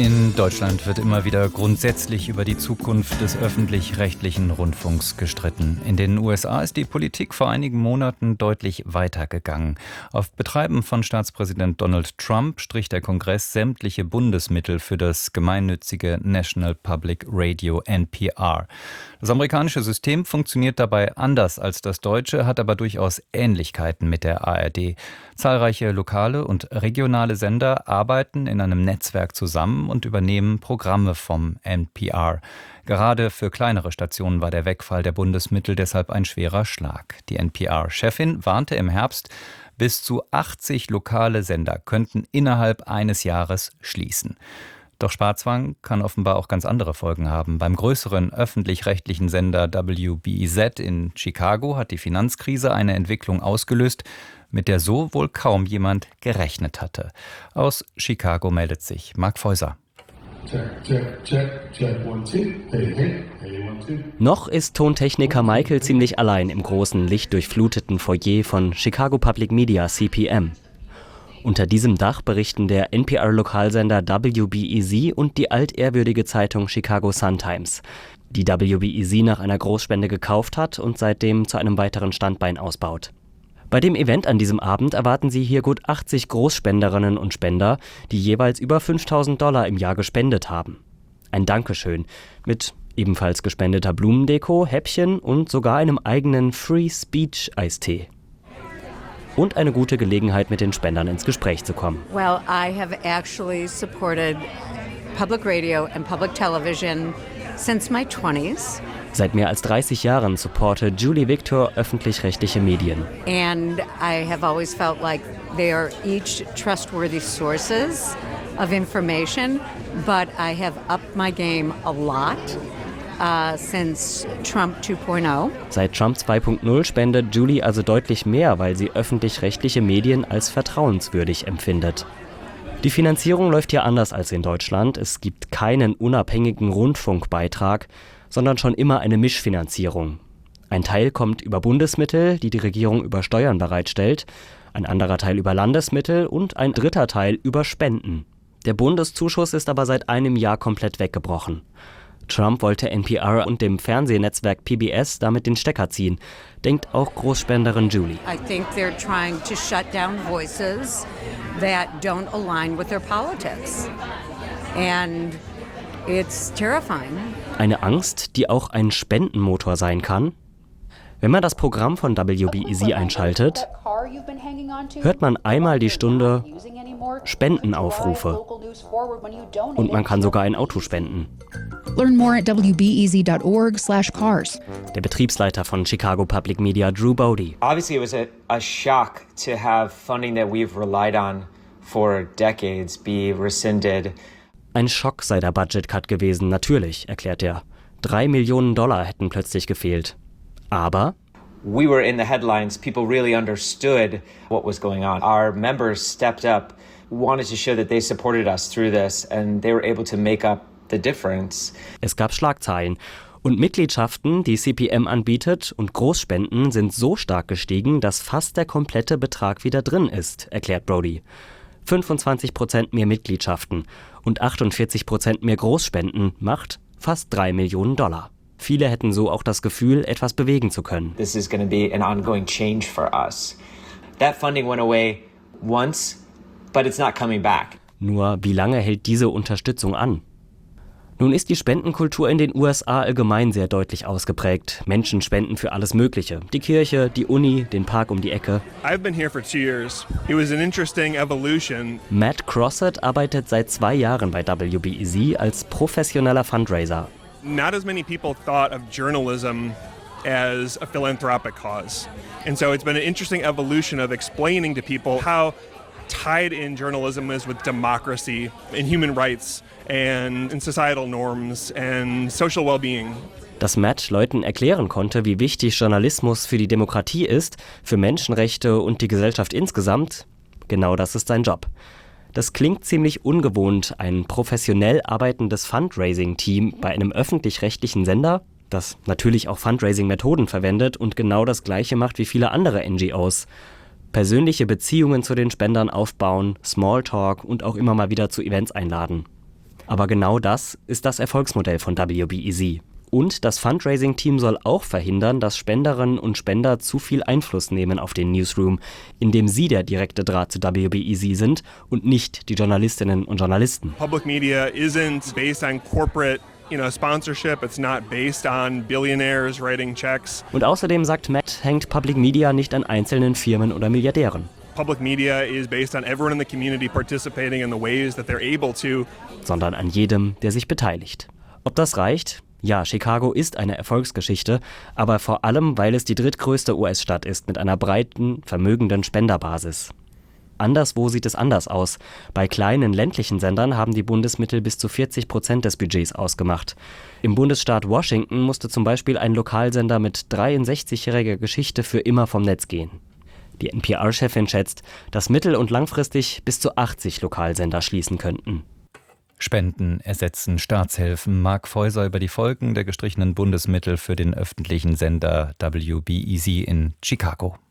In Deutschland wird immer wieder grundsätzlich über die Zukunft des öffentlich-rechtlichen Rundfunks gestritten. In den USA ist die Politik vor einigen Monaten deutlich weitergegangen. Auf Betreiben von Staatspräsident Donald Trump strich der Kongress sämtliche Bundesmittel für das gemeinnützige National Public Radio NPR. Das amerikanische System funktioniert dabei anders als das deutsche, hat aber durchaus Ähnlichkeiten mit der ARD. Zahlreiche lokale und regionale Sender arbeiten in einem Netzwerk zusammen und übernehmen Programme vom NPR. Gerade für kleinere Stationen war der Wegfall der Bundesmittel deshalb ein schwerer Schlag. Die NPR-Chefin warnte im Herbst, bis zu 80 lokale Sender könnten innerhalb eines Jahres schließen. Doch Sparzwang kann offenbar auch ganz andere Folgen haben. Beim größeren öffentlich-rechtlichen Sender WBEZ in Chicago hat die Finanzkrise eine Entwicklung ausgelöst, mit der so wohl kaum jemand gerechnet hatte. Aus Chicago meldet sich Mark Feuser. Noch ist Tontechniker Michael ziemlich allein im großen, lichtdurchfluteten Foyer von Chicago Public Media CPM. Unter diesem Dach berichten der NPR-Lokalsender WBEZ und die altehrwürdige Zeitung Chicago Sun-Times, die WBEZ nach einer Großspende gekauft hat und seitdem zu einem weiteren Standbein ausbaut. Bei dem Event an diesem Abend erwarten Sie hier gut 80 Großspenderinnen und Spender, die jeweils über $5.000 im Jahr gespendet haben. Ein Dankeschön mit ebenfalls gespendeter Blumendeko, Häppchen und sogar einem eigenen Free-Speech-Eistee. Und eine gute Gelegenheit, mit den Spendern ins Gespräch zu kommen. Well, I have actually supported public radio and public television since my 20s. Seit mehr als 30 Jahren supportet Julie Victor öffentlich-rechtliche Medien. And I have always felt like they are each trustworthy sources of information, but I have upped my game a lot. Since Trump 2.0. Seit Trump 2.0 spendet Julie also deutlich mehr, weil sie öffentlich-rechtliche Medien als vertrauenswürdig empfindet. Die Finanzierung läuft hier anders als in Deutschland. Es gibt keinen unabhängigen Rundfunkbeitrag, sondern schon immer eine Mischfinanzierung. Ein Teil kommt über Bundesmittel, die die Regierung über Steuern bereitstellt, ein anderer Teil über Landesmittel und ein dritter Teil über Spenden. Der Bundeszuschuss ist aber seit einem Jahr komplett weggebrochen. Trump wollte NPR und dem Fernsehnetzwerk PBS damit den Stecker ziehen, denkt auch Großspenderin Julie. I think they're trying to shut down voices that don't align with their politics. And it's terrifying. Eine Angst, die auch ein Spendenmotor sein kann. Wenn man das Programm von WBEZ einschaltet, hört man einmal die Stunde Spendenaufrufe. Und man kann sogar ein Auto spenden. Learn more at wbez.org/cars. Der Betriebsleiter von Chicago Public Media, Drew Bodie. Obviously it was a shock to have funding that we've relied on for decades be rescinded. Ein Schock sei der Budget Cut gewesen, natürlich, erklärt er. $3 Millionen hätten plötzlich gefehlt. Aber we were in the headlines. People really understood what was going on. Our members stepped up, wanted to show that they supported us through this, and they were able to make up the difference. Es gab Schlagzeilen. Und Mitgliedschaften, die CPM anbietet, und Großspenden sind so stark gestiegen, dass fast der komplette Betrag wieder drin ist, erklärt Brody. 25% mehr Mitgliedschaften und 48% mehr Großspenden macht fast $3 Millionen. Viele hätten so auch das Gefühl, etwas bewegen zu können. This is going to be an ongoing change for us. That funding went away once, but it's not coming back. Nur wie lange hält diese Unterstützung an? Nun ist die Spendenkultur in den USA allgemein sehr deutlich ausgeprägt. Menschen spenden für alles Mögliche. Die Kirche, die Uni, den Park um die Ecke. I've been here for 2 years. It was an interesting evolution. Matt Crossett arbeitet seit 2 Jahren bei WBEZ als professioneller Fundraiser. Not as many people thought of journalism as a philanthropic cause. And so it's been an interesting evolution of explaining to people how tied in journalism is with democracy and human rights and societal norms and social well-being. Dass Matt Leuten erklären konnte, wie wichtig Journalismus für die Demokratie ist, für Menschenrechte und die Gesellschaft insgesamt, genau das ist sein Job. Das klingt ziemlich ungewohnt, ein professionell arbeitendes Fundraising-Team bei einem öffentlich-rechtlichen Sender, das natürlich auch Fundraising-Methoden verwendet und genau das Gleiche macht wie viele andere NGOs. Persönliche Beziehungen zu den Spendern aufbauen, Smalltalk und auch immer mal wieder zu Events einladen. Aber genau das ist das Erfolgsmodell von WBEZ. Und das Fundraising-Team soll auch verhindern, dass Spenderinnen und Spender zu viel Einfluss nehmen auf den Newsroom, indem sie der direkte Draht zu WBEZ sind und nicht die Journalistinnen und Journalisten. Public media isn't based on corporate sponsorship. It's not based on billionaires writing checks. Und außerdem, sagt Matt, hängt Public Media nicht an einzelnen Firmen oder Milliardären. Public media is based on everyone in the community participating in the ways that they're able to. Sondern an jedem, der sich beteiligt. Ob das reicht? Ja, Chicago ist eine Erfolgsgeschichte, aber vor allem, weil es die drittgrößte US-Stadt ist mit einer breiten, vermögenden Spenderbasis. Anderswo sieht es anders aus. Bei kleinen ländlichen Sendern haben die Bundesmittel bis zu 40% des Budgets ausgemacht. Im Bundesstaat Washington musste zum Beispiel ein Lokalsender mit 63-jähriger Geschichte für immer vom Netz gehen. Die NPR-Chefin schätzt, dass mittel- und langfristig bis zu 80 Lokalsender schließen könnten. Spenden ersetzen Staatshilfen. Mark Feuser über die Folgen der gestrichenen Bundesmittel für den öffentlichen Sender WBEZ in Chicago.